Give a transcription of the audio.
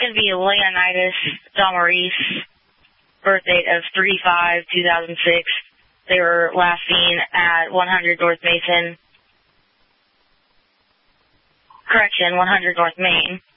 going to be Leonidas Dalmaris, birth date of 3/5/2006. They were last seen at 100 North Mason. Correction, 100 North Main.